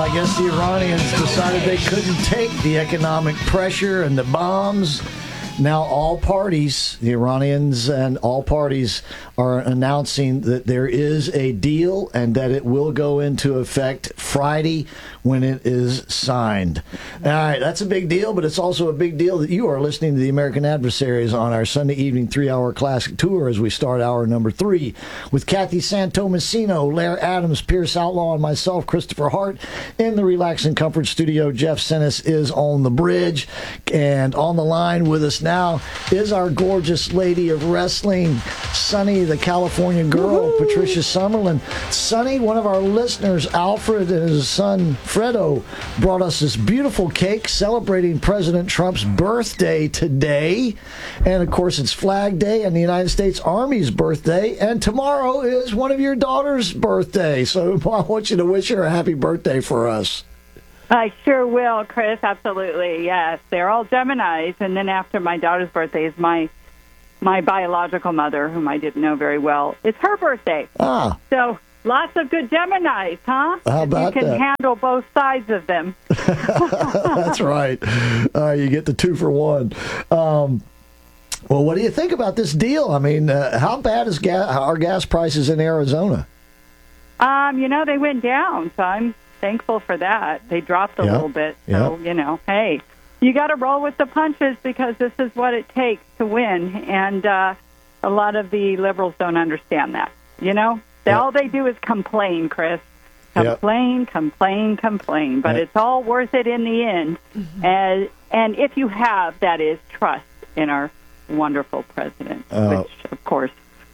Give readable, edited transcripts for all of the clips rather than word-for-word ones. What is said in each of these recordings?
I guess the Iranians decided they couldn't take the economic pressure and the bombs. Now all parties, the Iranians and all parties, are announcing that there is a deal and that it will go into effect Friday when it is signed. All right, that's a big deal, but it's also a big deal that you are listening to the American Adversaries on our Sunday evening 3-hour classic tour as we start hour number 3 with Kathy Santomassino, Lair Adams, Pierce Outlaw, and myself, Christopher Hart, in the Relax and Comfort studio. Jeff Sennis is on the bridge, and on the line with us now is our gorgeous lady of wrestling, Sunny, the California girl. Woo-hoo. Patricia Summerlin. Sunny, one of our listeners, Alfred, and his son Fredo, brought us this beautiful cake celebrating President Trump's birthday today. And of course, it's Flag Day and the United States Army's birthday. And tomorrow is one of your daughter's birthday. So I want you to wish her a happy birthday for us. I sure will, Chris. Absolutely, yes. They're all Geminis, and then after my daughter's birthday is my biological mother, whom I didn't know very well. It's her birthday. Ah. So lots of good Geminis, huh? How about you can that? handle both sides of them. That's right. You get the 2 for 1. Well, what do you think about this deal? I mean, how bad is our gas prices in Arizona? They went down, so I'm thankful for that. They dropped a little bit. So, hey, you got to roll with the punches because this is what it takes to win. And a lot of the liberals don't understand that. All they do is complain, Chris. Complain. But it's all worth it in the end. Mm-hmm. And if you have, that is trust in our wonderful president, which, of course,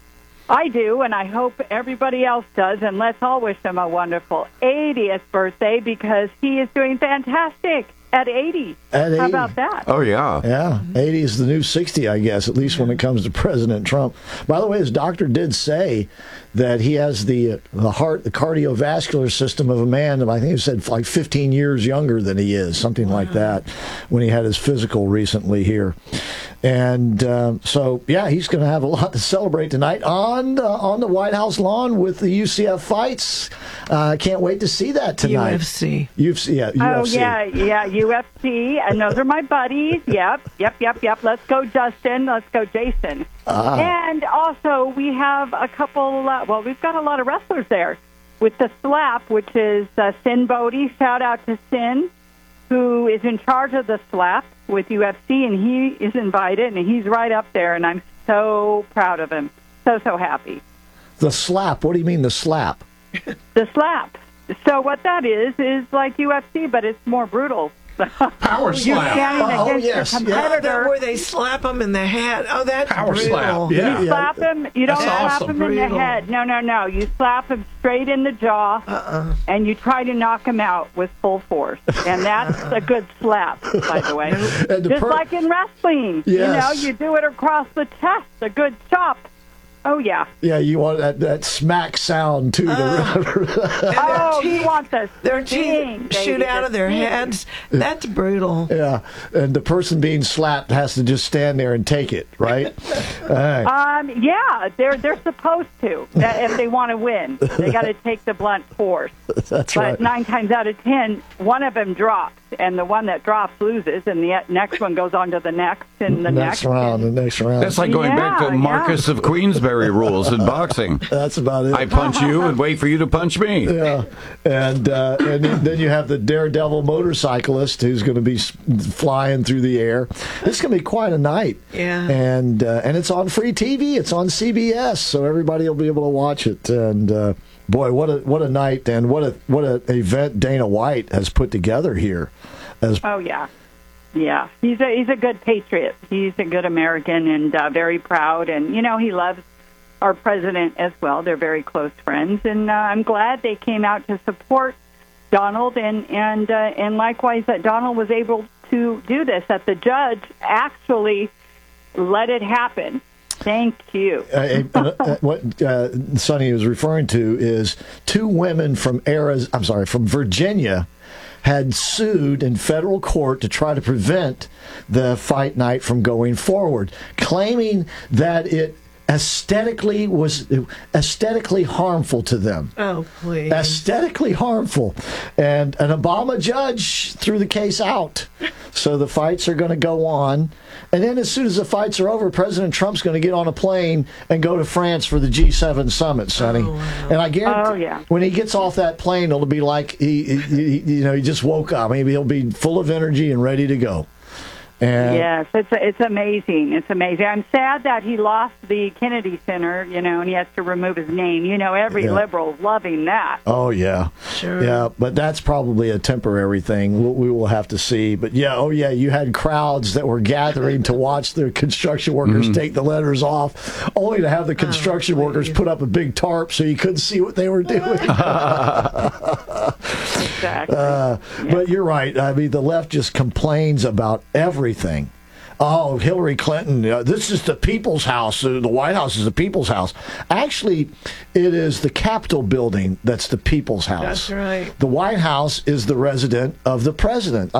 I do, and I hope everybody else does, and let's all wish him a wonderful 80th birthday because he is doing fantastic at 80. At 80. How about that? Oh, yeah. Yeah, 80 is the new 60, I guess, at least when it comes to President Trump. By the way, his doctor did say that he has the cardiovascular system of a man, I think he said like 15 years younger than he is, something like that, when he had his physical recently here. And so, yeah, he's going to have a lot to celebrate tonight on the White House lawn with the UCF fights. Can't wait to see that tonight. UFC. UFC. Oh, yeah, UFC. And those are my buddies. Yep. Let's go, Justin. Let's go, Jason. And also, we have a couple, we've got a lot of wrestlers there with the Slap, which is Sin Bodie. Shout out to Sin, who is in charge of the Slap with UFC, and he is invited, and he's right up there, and I'm so proud of him. So happy. The Slap? What do you mean, the Slap? The Slap. So what that is like UFC, but it's more brutal. Power slap. You're standing against your competitor. Where they slap them in the head. Oh, that's Power brutal. slap. Yeah. You slap him. You don't slap awesome. him in the head. No. You slap him straight in the jaw, and you try to knock him out with full force. And that's a good slap, by the way. Just like in wrestling. Yes. You do it across the chest. A good chop. Oh, yeah. Yeah, you want that smack sound, too. You want their teeth shoot out of their heads. That's brutal. Yeah, and the person being slapped has to just stand there and take it, right? Yeah, they're supposed to if they want to win. They got to take the blunt force. That's right. But 9 times out of 10, one of them drops, and the one that drops loses, and the next one goes on to the next and the next round. The next round. That's like going back to Marcus of Queensberry rules in boxing. That's about it. I punch you and wait for you to punch me. Yeah, and then you have the daredevil motorcyclist who's going to be flying through the air. It's going to be quite a night. Yeah, and it's on free TV. It's on CBS, so everybody will be able to watch it. And boy, what a night, and what a event Dana White has put together here. Oh yeah. Yeah, he's a good patriot. He's a good American and very proud. And, he loves our president as well. They're very close friends. And I'm glad they came out to support Donald. And likewise that Donald was able to do this, that the judge actually let it happen. Thank you. What Sonny was referring to is 2 women from Virginia had sued in federal court to try to prevent the fight night from going forward, claiming that it aesthetically harmful to them. Oh, please. Aesthetically harmful. And an Obama judge threw the case out. So the fights are going to go on. And then as soon as the fights are over, President Trump's going to get on a plane and go to France for the G7 summit, Sonny. Oh, wow. And I guarantee when he gets off that plane, it'll be like he just woke up. Maybe he'll be full of energy and ready to go. And yes, it's amazing. It's amazing. I'm sad that he lost the Kennedy Center, and he has to remove his name. Every liberal loving that. Oh, yeah. Sure. Yeah, but that's probably a temporary thing. We will have to see. But, you had crowds that were gathering to watch the construction workers take the letters off, only to have the construction workers put up a big tarp so you couldn't see what they were doing. Exactly. But you're right. I mean, the left just complains about everything. Oh, Hillary Clinton, this is the people's house. The White House is the people's house. Actually, it is the Capitol building that's the people's house. That's right. The White House is the residence of the president.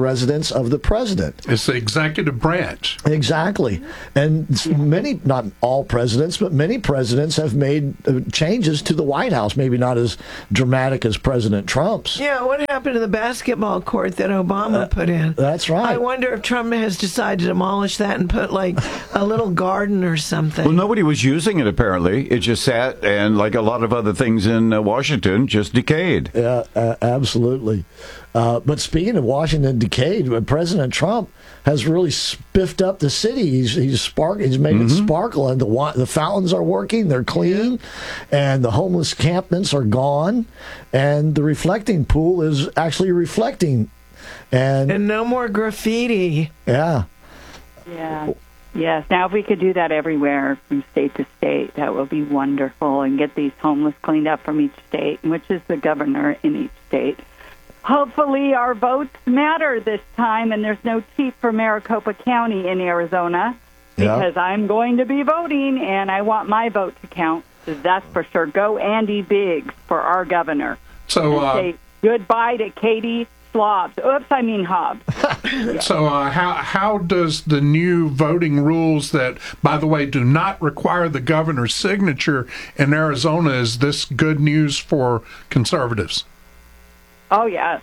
It's the executive branch. Exactly. And many, not all presidents, but many presidents have made changes to the White House. Maybe not as dramatic as President Trump's. Yeah, what happened to the basketball court that Obama put in? That's right. I wonder if Trump has decided to demolish that and put like a little garden or something. Well, nobody was using it, apparently. It just sat, and like a lot of other things in Washington, just decayed. Yeah, absolutely. But speaking of Washington decayed, President Trump has really spiffed up the city. He's made it sparkle, and the fountains are working. They're clean, and the homeless encampments are gone, and the reflecting pool is actually reflecting. And no more graffiti. Yeah. Yeah. Yes. Now, if we could do that everywhere from state to state, that would be wonderful, and get these homeless cleaned up from each state, which is the governor in each state. Hopefully our votes matter this time, and there's no cheat for Maricopa County in Arizona, because I'm going to be voting, and I want my vote to count. That's for sure. Go Andy Biggs for our governor. So say goodbye to Katie Slobs. Oops, I mean Hobbs. So how does the new voting rules that, by the way, do not require the governor's signature in Arizona, is this good news for conservatives? Oh, yes.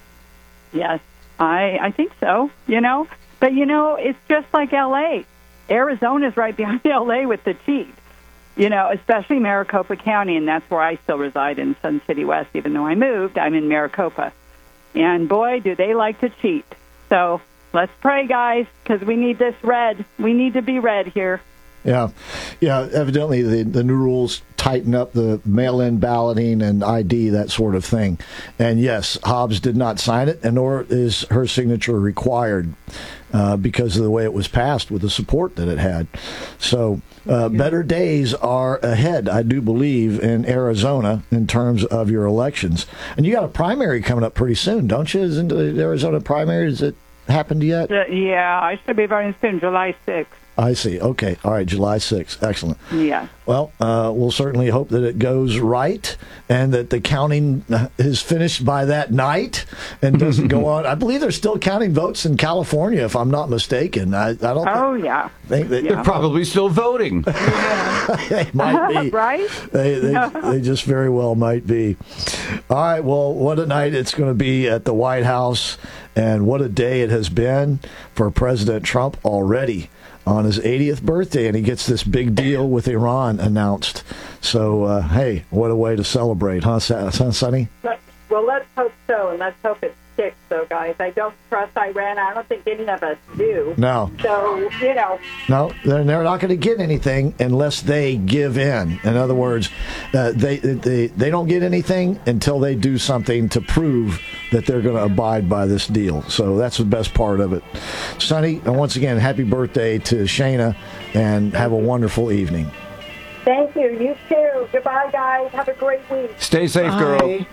Yes, I think so, But, it's just like L.A. Arizona's right behind L.A. with the cheat, especially Maricopa County, and that's where I still reside in Sun City West. Even though I moved, I'm in Maricopa. And, boy, do they like to cheat. So let's pray, guys, because we need this red. We need to be red here. Yeah. Evidently, the new rules tighten up the mail-in balloting and ID, that sort of thing. And yes, Hobbs did not sign it, and nor is her signature required because of the way it was passed with the support that it had. So better days are ahead, I do believe, in Arizona in terms of your elections. And you got a primary coming up pretty soon, don't you? Isn't the Arizona primary, has it happened yet? Yeah, I should be voting soon, July 6th. I see. Okay. All right. July 6th. Excellent. Yeah. Well, we'll certainly hope that it goes right and that the counting is finished by that night and doesn't go on. I believe they're still counting votes in California, if I'm not mistaken. I don't. Oh, yeah. Think that, They're probably still voting. They might be. Right? They just very well might be. All right. Well, what a night it's going to be at the White House, and what a day it has been for President Trump already on his 80th birthday, and he gets this big deal with Iran announced. So, hey, what a way to celebrate, huh, Sonny? Well, let's hope so, and let's hope it sticks, though, guys. I don't trust Iran. I don't think any of us do. No. So, No, they're not going to get anything unless they give in. In other words, they don't get anything until they do something to prove that they're going to abide by this deal. So that's the best part of it. Sonny, once again, happy birthday to Shayna, and have a wonderful evening. Thank you. You too. Goodbye, guys. Have a great week. Stay safe, girl. Bye.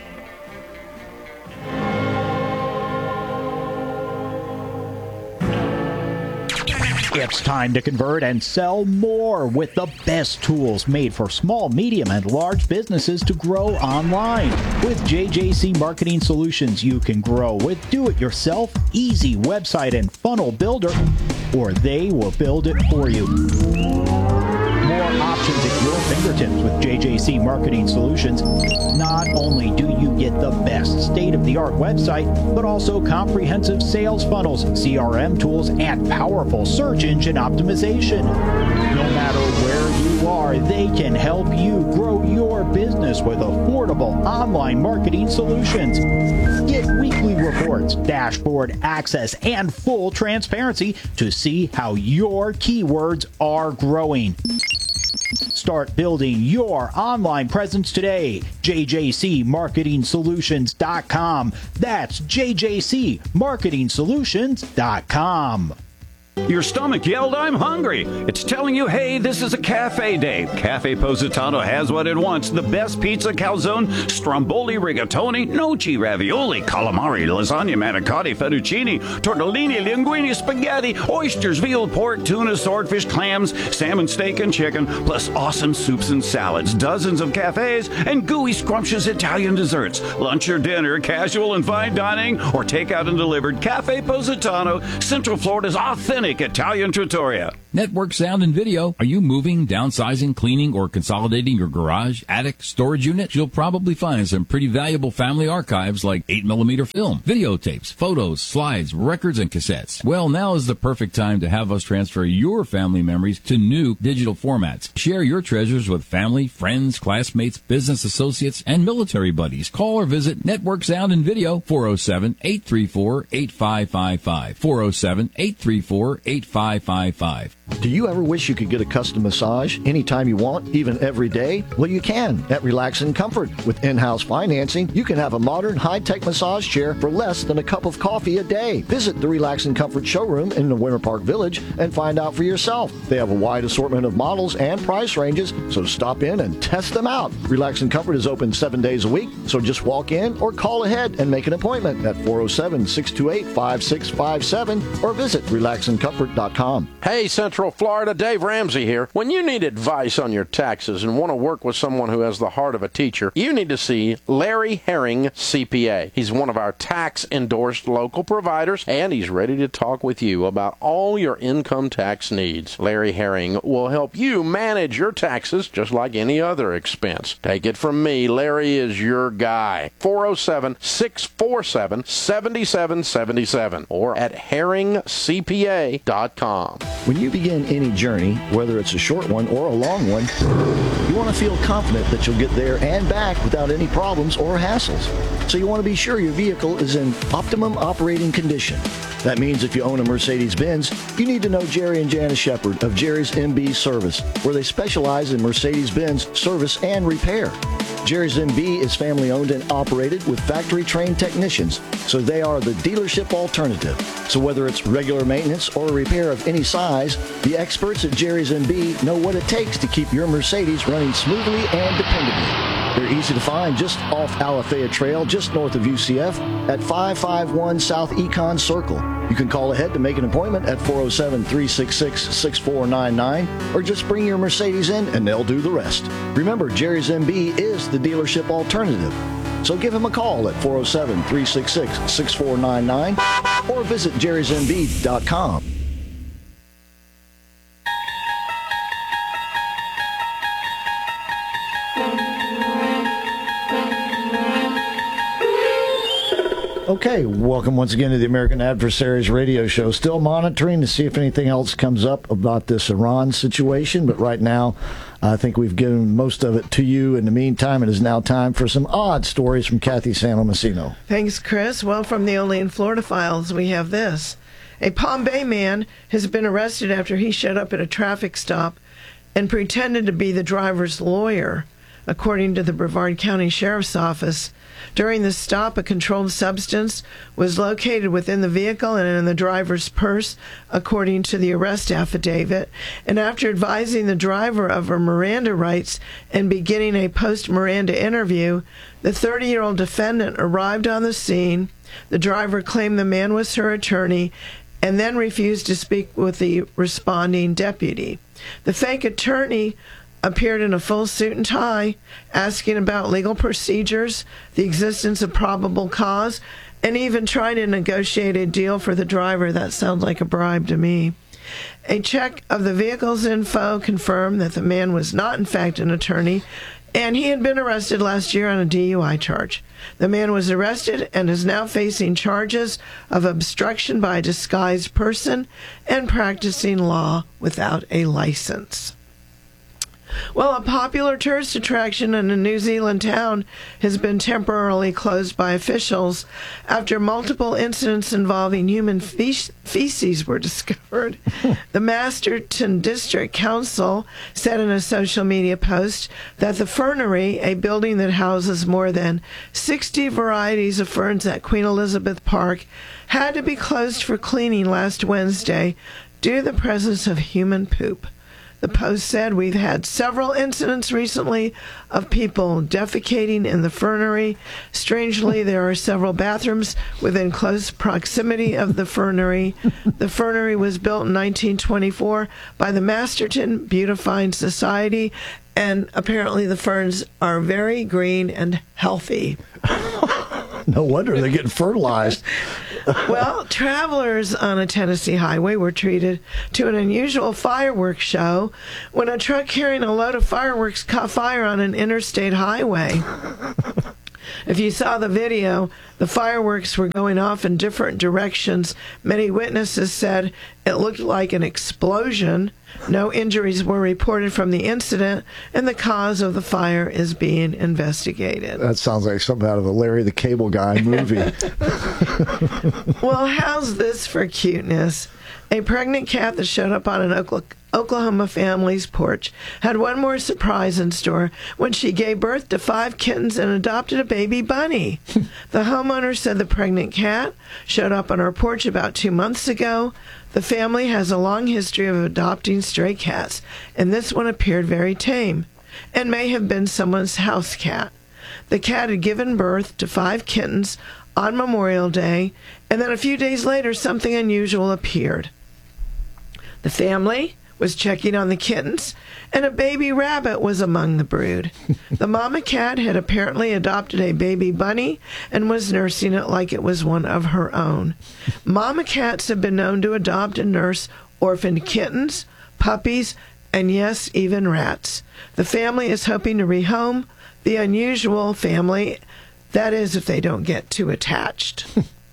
It's time to convert and sell more with the best tools made for small, medium, and large businesses to grow online. With JJC Marketing Solutions, you can grow with do-it-yourself, easy website and funnel builder, or they will build it for you. more options at your fingertips with JJC Marketing Solutions. Not only do you get the best state-of-the-art website, but also comprehensive sales funnels, CRM tools, and powerful search engine optimization. No matter where you are, they can help you grow your business with affordable online marketing solutions. Get weekly reports, dashboard access, and full transparency to see how your keywords are growing. Start building your online presence today. JJCMarketingSolutions.com. That's JJCMarketingSolutions.com. Your stomach yelled, "I'm hungry." It's telling you, hey, this is a cafe day. Cafe Positano has what it wants. The best pizza, calzone, stromboli, rigatoni, gnocchi, ravioli, calamari, lasagna, manicotti, fettuccine, tortellini, linguine, spaghetti, oysters, veal, pork, tuna, swordfish, clams, salmon, steak, and chicken, plus awesome soups and salads, dozens of cafes, and gooey, scrumptious Italian desserts. Lunch or dinner, casual and fine dining, or takeout and delivered. Cafe Positano, Central Florida's authentic Italian trattoria. Network Sound and Video. Are you moving, downsizing, cleaning, or consolidating your garage, attic, storage unit? You'll probably find some pretty valuable family archives like 8mm film, videotapes, photos, slides, records, and cassettes. Well, now is the perfect time to have us transfer your family memories to new digital formats. Share your treasures with family, friends, classmates, business associates, and military buddies. Call or visit Network Sound and Video, 407-834-8555, 407-834-8555. Do you ever wish you could get a custom massage anytime you want, even every day? Well, you can at Relax and Comfort. With in-house financing, you can have a modern, high-tech massage chair for less than a cup of coffee a day. Visit the Relax and Comfort showroom in the Winter Park Village and find out for yourself. They have a wide assortment of models and price ranges, so stop in and test them out. Relax and Comfort is open 7 days a week, so just walk in or call ahead and make an appointment at 407-628-5657 or visit relaxandcomfort.com. Hey, Central Florida, Dave Ramsey here. When you need advice on your taxes and want to work with someone who has the heart of a teacher, you need to see Larry Herring, CPA. He's one of our tax-endorsed local providers, and he's ready to talk with you about all your income tax needs. Larry Herring will help you manage your taxes just like any other expense. Take it from me, Larry is your guy. 407-647-7777 or at herringcpa.com. When you begin any journey, whether it's a short one or a long one, you want to feel confident that you'll get there and back without any problems or hassles. So you want to be sure your vehicle is in optimum operating condition. That means if you own a Mercedes-Benz, you need to know Jerry and Janice Shepard of Jerry's MB Service, where they specialize in Mercedes-Benz service and repair. Jerry's MB is family-owned and operated with factory-trained technicians, so they are the dealership alternative. So whether it's regular maintenance or a repair of any size, the experts at Jerry's MB know what it takes to keep your Mercedes running smoothly and dependably. They're easy to find just off Alafaya Trail, just north of UCF, at 551 South Econ Circle. You can call ahead to make an appointment at 407-366-6499, or just bring your Mercedes in and they'll do the rest. Remember, Jerry's MB is the dealership alternative. So give him a call at 407-366-6499 or visit jerrysmb.com. Okay, welcome once again to the American Adversaries radio show. Still monitoring to see if anything else comes up about this Iran situation, but right now I think we've given most of it to you. In the meantime, it is now time for some odd stories from Kathy Santamassino. Thanks, Chris. Well, from the Only in Florida files, we have this. A Palm Bay man has been arrested after he showed up at a traffic stop and pretended to be the driver's lawyer, according to the Brevard County Sheriff's Office. During the stop, a controlled substance was located within the vehicle and in the driver's purse, according to the arrest affidavit. And after advising the driver of her Miranda rights and beginning a post-Miranda interview, the 30-year-old defendant arrived on the scene. The driver claimed the man was her attorney and then refused to speak with the responding deputy. The fake attorney appeared in a full suit and tie, asking about legal procedures, the existence of probable cause, and even tried to negotiate a deal for the driver. That sounds like a bribe to me. A check of the vehicle's info confirmed that the man was not, in fact, an attorney, and he had been arrested last year on a DUI charge. The man was arrested and is now facing charges of obstruction by a disguised person and practicing law without a license. Well, a popular tourist attraction in a New Zealand town has been temporarily closed by officials after multiple incidents involving human feces were discovered. The Masterton District Council said in a social media post that the fernery, a building that houses more than 60 varieties of ferns at Queen Elizabeth Park, had to be closed for cleaning last Wednesday due to the presence of human poop. The Post said, "We've had several incidents recently of people defecating in the fernery. Strangely, there are several bathrooms within close proximity of the fernery. The fernery was built in 1924 by the Masterton Beautifying Society, and apparently the ferns are very green and healthy." No wonder they're getting fertilized. Well, travelers on a Tennessee highway were treated to an unusual fireworks show when a truck carrying a load of fireworks caught fire on an interstate highway. If you saw the video, the fireworks were going off in different directions. Many witnesses said it looked like an explosion. No injuries were reported from the incident, and the cause of the fire is being investigated. That sounds like something out of a Larry the Cable Guy movie. Well, how's this for cuteness? A pregnant cat that showed up on an Oklahoma family's porch had one more surprise in store when she gave birth to 5 kittens and adopted a baby bunny. The homeowner said the pregnant cat showed up on her porch about 2 months ago. The family has a long history of adopting stray cats, and this one appeared very tame and may have been someone's house cat. The cat had given birth to 5 kittens on Memorial Day, and then a few days later something unusual appeared. The family was checking on the kittens, and a baby rabbit was among the brood. The mama cat had apparently adopted a baby bunny and was nursing it like it was one of her own. Mama cats have been known to adopt and nurse orphaned kittens, puppies, and yes, even rats. The family is hoping to rehome the unusual family, that is, if they don't get too attached.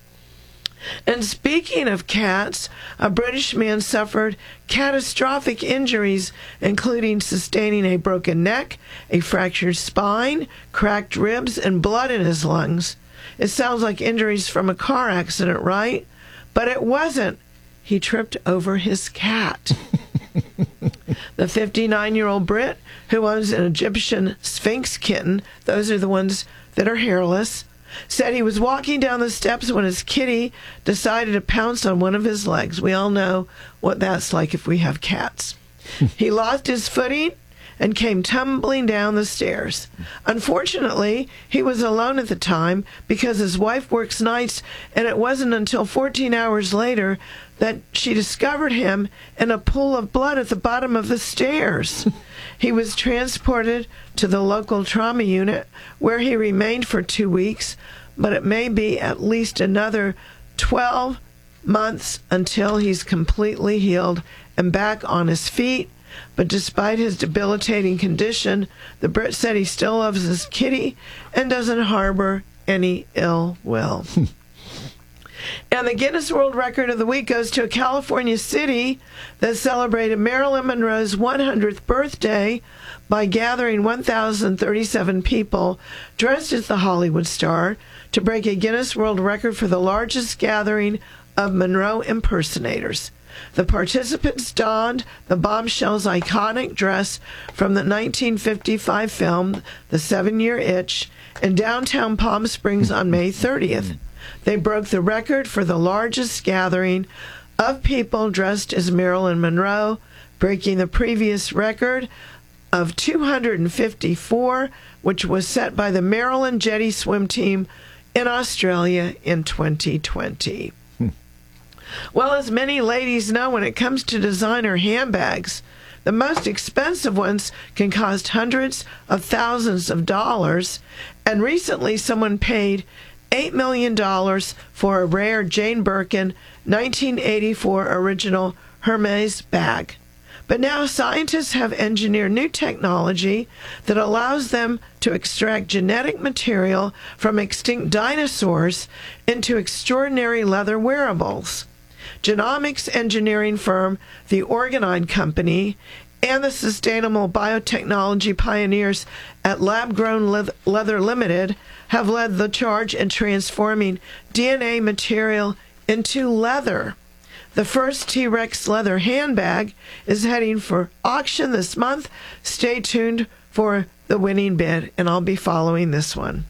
And speaking of cats, a British man suffered catastrophic injuries, including sustaining a broken neck, a fractured spine, cracked ribs, and blood in his lungs. It sounds like injuries from a car accident, right? But it wasn't. He tripped over his cat. The 59-year-old Brit, who owns an Egyptian Sphinx kitten, those are the ones that are hairless, said he was walking down the steps when his kitty decided to pounce on one of his legs. We all know what that's like if we have cats. He lost his footing and came tumbling down the stairs. Unfortunately, he was alone at the time because his wife works nights, and it wasn't until 14 hours later that she discovered him in a pool of blood at the bottom of the stairs. He was transported to the local trauma unit where he remained for 2 weeks, but it may be at least another 12 months until he's completely healed and back on his feet. But despite his debilitating condition, the Brit said he still loves his kitty and doesn't harbor any ill will. And the Guinness World Record of the Week goes to a California city that celebrated Marilyn Monroe's 100th birthday by gathering 1,037 people dressed as the Hollywood star to break a Guinness World Record for the largest gathering of Monroe impersonators. The participants donned the bombshell's iconic dress from the 1955 film The 7-Year Itch in downtown Palm Springs on May 30th. They broke the record for the largest gathering of people dressed as Marilyn Monroe, breaking the previous record of 254, which was set by the Maryland Jetty swim team in Australia in 2020. Well, as many ladies know, when it comes to designer handbags, the most expensive ones can cost hundreds of thousands of dollars, and recently someone paid $8 million for a rare Jane Birkin 1984 original Hermes bag. But now scientists have engineered new technology that allows them to extract genetic material from extinct dinosaurs into extraordinary leather wearables. Genomics engineering firm The Organoid Company and the sustainable biotechnology pioneers at Lab Grown Leather Limited have led the charge in transforming DNA material into leather. The first T-Rex leather handbag is heading for auction this month. Stay tuned for the winning bid, and I'll be following this one.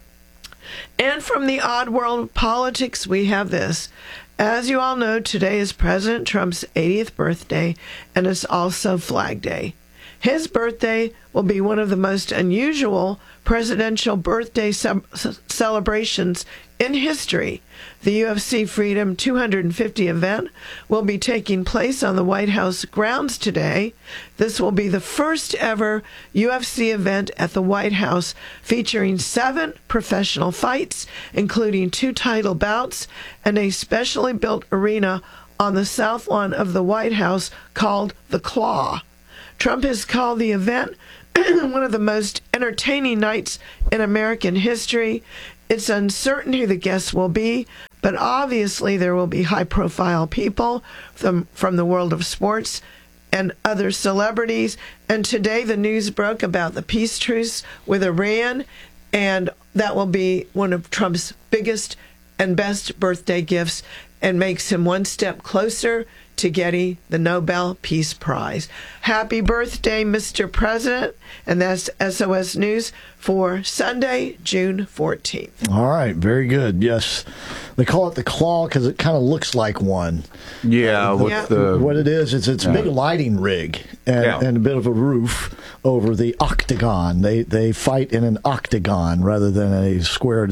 And from the odd world of politics, we have this. As you all know, today is President Trump's 80th birthday, and it's also Flag Day. His birthday will be one of the most unusual presidential birthday celebrations in history. The UFC Freedom 250 event will be taking place on the White House grounds today. This will be the first ever UFC event at the White House, featuring 7 professional fights, including 2 title bouts, and a specially built arena on the south lawn of the White House called The Claw. Trump has called the event one of the most entertaining nights in American history. It's uncertain who the guests will be, but obviously there will be high-profile people from the world of sports and other celebrities. And today the news broke about the peace truce with Iran, and that will be one of Trump's biggest and best birthday gifts and makes him one step closer to getting the Nobel Peace Prize. Happy birthday, Mr. President. And that's SOS News for Sunday, June 14th. All right, very good. Yes. They call it the Claw because it kind of looks like one. Yeah. What it is, it's a big lighting rig and a bit of a roof over the octagon. They fight in an octagon rather than a squared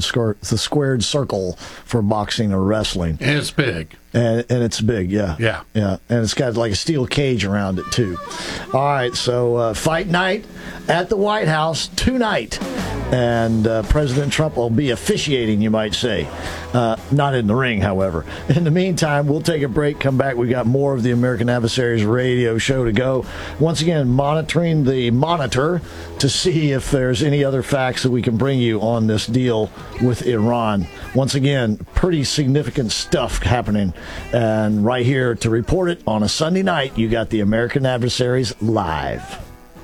circle for boxing or wrestling. And it's big. And it's big, yeah. And it's got like a steel cage around it, too. All right, so fight night at the White House tonight. And President Trump will be officiating, you might say. Not in the ring, however. In the meantime, we'll take a break, come back. We've got more of the American Adversaries radio show to go. Once again, monitoring the monitor to see if there's any other facts that we can bring you on this deal with Iran. Once again, pretty significant stuff happening. And right here to report it on a Sunday night, you got the American Adversaries live.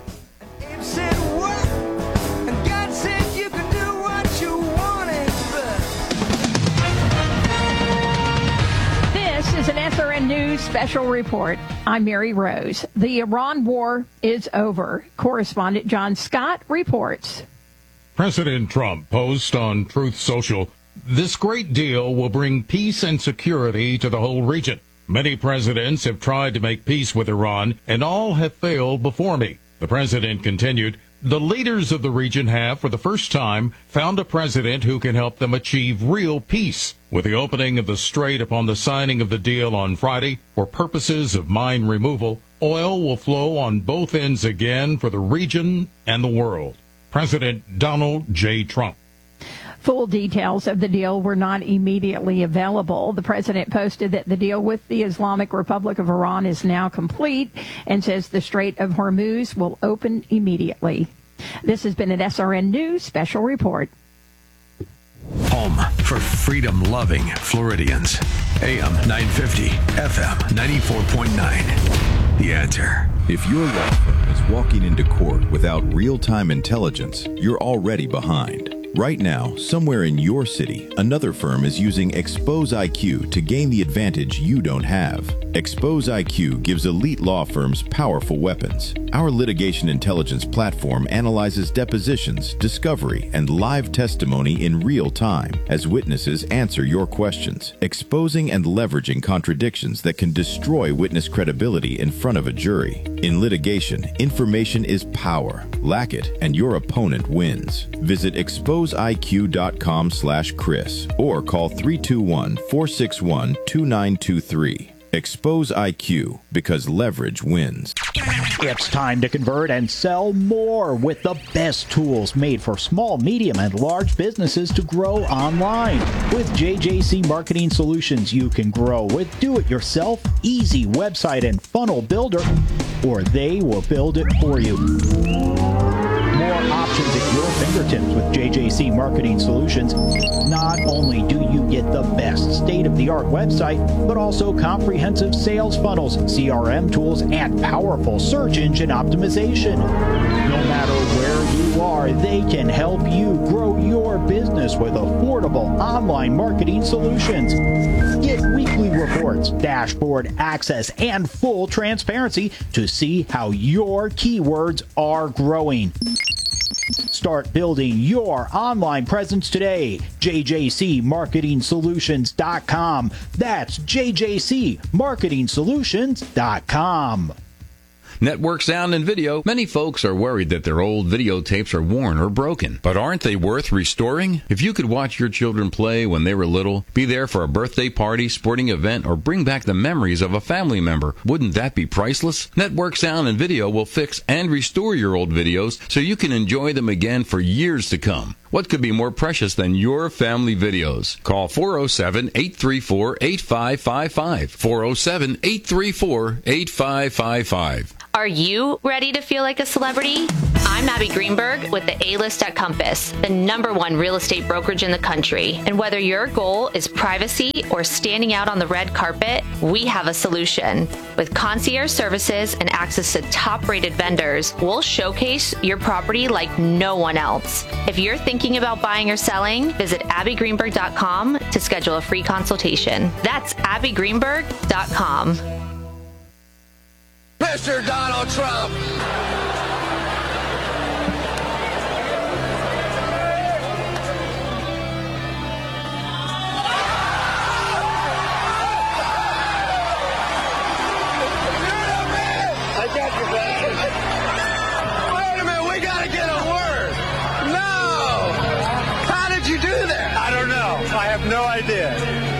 This is an SRN News special report. I'm Mary Rose. The Iran war is over. Correspondent John Scott reports. President Trump posted on Truth Social, "This great deal will bring peace and security to the whole region. Many presidents have tried to make peace with Iran, and all have failed before me." The president continued, "The leaders of the region have, for the first time, found a president who can help them achieve real peace. With the opening of the strait upon the signing of the deal on Friday, for purposes of mine removal, oil will flow on both ends again for the region and the world." President Donald J. Trump. Full details of the deal were not immediately available. The president posted that the deal with the Islamic Republic of Iran is now complete and says the Strait of Hormuz will open immediately. This has been an SRN News special report. Home for freedom-loving Floridians. AM 950, FM 94.9. The Answer. If your law firm is walking into court without real-time intelligence, you're already behind. Right now, somewhere in your city, another firm is using Expose IQ to gain the advantage you don't have. Expose IQ gives elite law firms powerful weapons. Our litigation intelligence platform analyzes depositions, discovery, and live testimony in real time as witnesses answer your questions, exposing and leveraging contradictions that can destroy witness credibility in front of a jury. In litigation, information is power. Lack it, and your opponent wins. Visit exposeiq.com/Chris or call 321-461-2923. Expose IQ, because leverage wins. It's time to convert and sell more with the best tools made for small, medium, and large businesses to grow online. With JJC Marketing Solutions, you can grow with do-it-yourself, easy website and funnel builder, or they will build it for you. More options at your fingertips with JJC Marketing Solutions. Not only do you get the best state-of-the-art website, but also comprehensive sales funnels, CRM tools, and powerful search engine optimization. No matter where you are, they can help you grow your business with affordable online marketing solutions. Get weekly reports, dashboard access, and full transparency to see how your keywords are growing. Start building your online presence today. JJCMarketingSolutions.com. That's JJCMarketingSolutions.com. Network sound and video. Many folks are worried that their old videotapes are worn or broken. But aren't they worth restoring? If you could watch your children play when they were little, be there for a birthday party, sporting event, or bring back the memories of a family member, wouldn't that be priceless? Network sound and video will fix and restore your old videos so you can enjoy them again for years to come. What could be more precious than your family videos? Call 407-834-8555. 407-834-8555. Are you ready to feel like a celebrity? I'm Abby Greenberg with the A-List at Compass, the #1 real estate brokerage in the country. And whether your goal is privacy or standing out on the red carpet, we have a solution. With concierge services and access to top-rated vendors, we'll showcase your property like no one else. If you're thinking about buying or selling, visit abbygreenberg.com to schedule a free consultation. That's abbygreenberg.com. Mr. Donald Trump. I got you, back. Wait a minute, we gotta get a word. No! How did you do that? I don't know. I have no idea.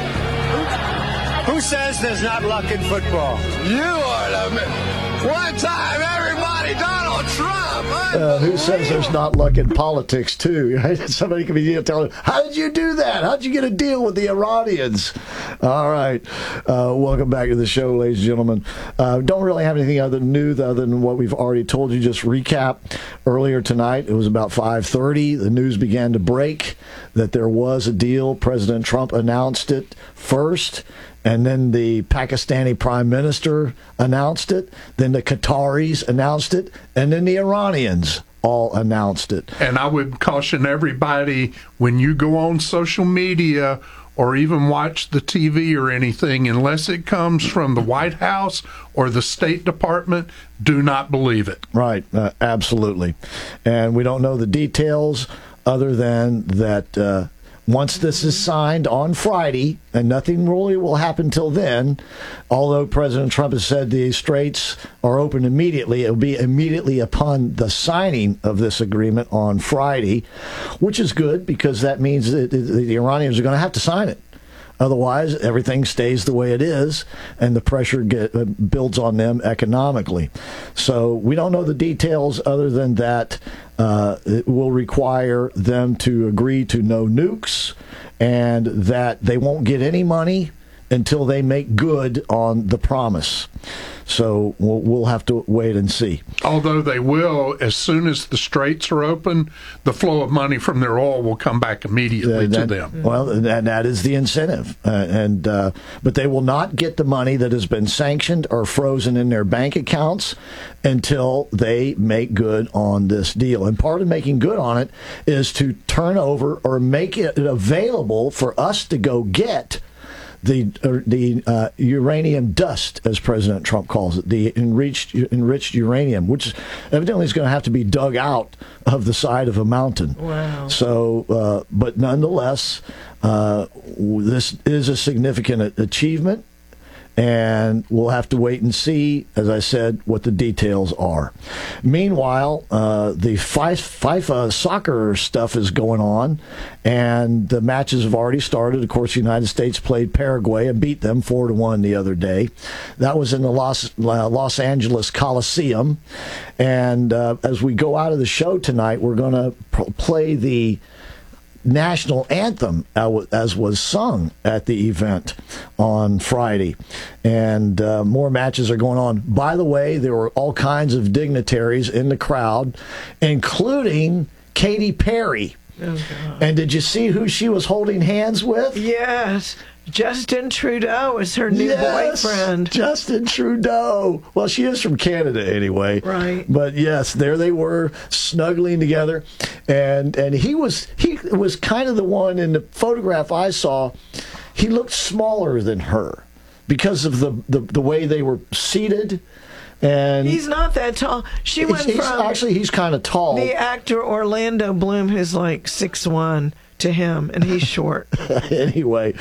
Who says there's not luck in football? You are the one time, everybody, Donald Trump. Who says there's not luck in politics, too? Right? Somebody could be telling, how did you do that? How did you get a deal with the Iranians? All right. Welcome back to the show, ladies and gentlemen. Don't really have anything other than what we've already told you. Just recap. Earlier tonight, it was about 5:30. The news began to break that there was a deal. President Trump announced it first. And then the Pakistani prime minister announced it. Then the Qataris announced it. And then the Iranians all announced it. And I would caution everybody, when you go on social media or even watch the TV or anything, unless it comes from the White House or the State Department, do not believe it. Right. Absolutely. And we don't know the details other than that once this is signed on Friday, and nothing really will happen till then, although President Trump has said the straits are open immediately, it will be immediately upon the signing of this agreement on Friday, which is good because that means that the Iranians are going to have to sign it. Otherwise, everything stays the way it is, and the pressure builds on them economically. So we don't know the details other than that it will require them to agree to no nukes and that they won't get any money until they make good on the promise. So we'll have to wait and see. Although they will, as soon as the straits are open, the flow of money from their oil will come back immediately to them. Well, and that is the incentive. But they will not get the money that has been sanctioned or frozen in their bank accounts until they make good on this deal. And part of making good on it is to turn over or make it available for us to go get the uranium dust, as President Trump calls it, the enriched uranium, which evidently is going to have to be dug out of the side of a mountain. Wow. So, but nonetheless, this is a significant achievement. And we'll have to wait and see, as I said, what the details are. Meanwhile, the FIFA soccer stuff is going on, and the matches have already started. Of course, the United States played Paraguay and beat them 4-1 the other day. That was in the Los Angeles Coliseum. And as we go out of the show tonight, we're going to play the national anthem as was sung at the event on Friday. And more matches are going on. By the way, there were all kinds of dignitaries in the crowd, including Katy Perry. Oh, God. And did you see who she was holding hands with? Yes. Justin Trudeau is her new boyfriend. Justin Trudeau. Well, she is from Canada anyway. Right. But yes, there they were snuggling together. And he was kind of the one in the photograph I saw. He looked smaller than her because of the way they were seated. And he's not that tall. She went from he's kind of tall. The actor Orlando Bloom, who's like 6'1", to him, and he's short. Anyway,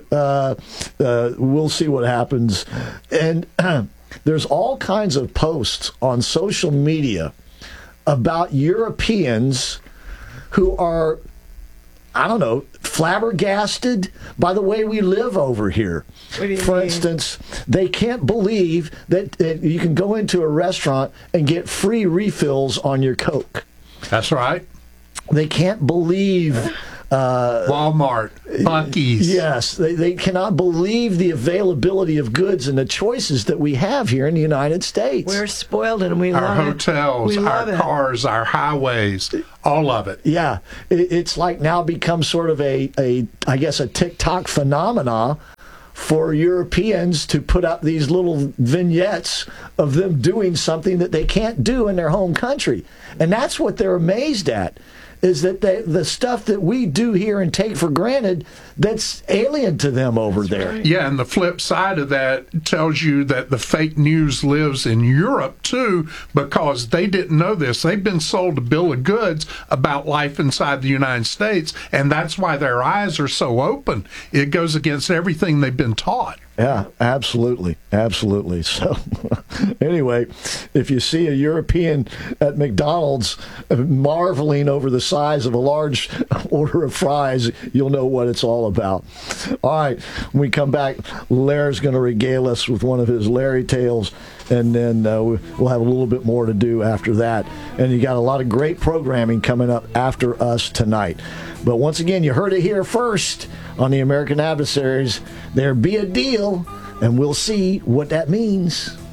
we'll see what happens. And there's all kinds of posts on social media about Europeans who are, I don't know, flabbergasted by the way we live over here. What do you For mean? instance, they can't believe that you can go into a restaurant and get free refills on your Coke. That's right. They can't believe Walmart, Buc-ee's. Yes, they cannot believe the availability of goods and the choices that we have here in the United States. We're spoiled and we Our love it. hotels, our cars, our highways, all of it. Yeah, it's like now become sort of a TikTok phenomena for Europeans to put up these little vignettes of them doing something that they can't do in their home country. And that's what they're amazed at, is that the stuff that we do here and take for granted, that's alien to them over there. Right. Yeah, and the flip side of that tells you that the fake news lives in Europe, too, because they didn't know this. They've been sold a bill of goods about life inside the United States, and that's why their eyes are so open. It goes against everything they've been taught. Yeah, absolutely. Absolutely. So, anyway, if you see a European at McDonald's marveling over the size of a large order of fries, you'll know what it's all about. All right, when we come back, Larry's going to regale us with one of his Larry tales, and then we'll have a little bit more to do after that. And you got a lot of great programming coming up after us tonight. But once again, you heard it here first on the American Adversaries. There be a deal, and we'll see what that means.